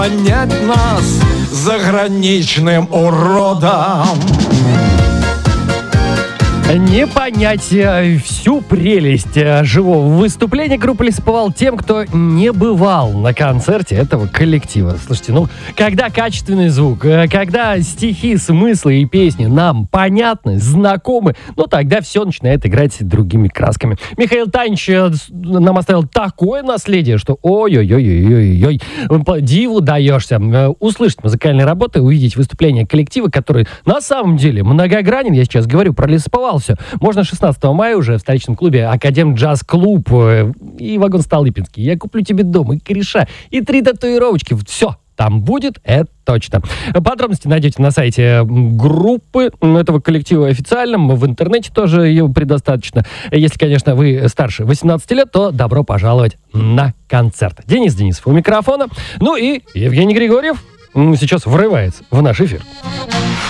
Понять нас заграничным уродом. Не понять всю прелесть живого выступления группы «Лесоповал» тем, кто не бывал на концерте этого коллектива. Слушайте, когда качественный звук, когда стихи, смыслы и песни нам понятны, знакомы, тогда все начинает играть другими красками. Михаил Танич нам оставил такое наследие, что ой-ой-ой-ой-ой-ой, диву даешься. Услышать музыкальные работы, увидеть выступления коллектива, который на самом деле многогранен. Я сейчас говорю про «Лесоповал». Все. Можно 16 мая уже в столичном клубе «Академ Джаз Клуб» и вагон Столыпинский. Я куплю тебе дом, и кореша, и 3 татуировочки. Все там будет, это точно. Подробности найдете на сайте группы этого коллектива официальном. В интернете тоже ее предостаточно. Если, конечно, вы старше 18 лет, то добро пожаловать на концерт. Денис Денисов у микрофона. И Евгений Григорьев сейчас врывается в наш эфир.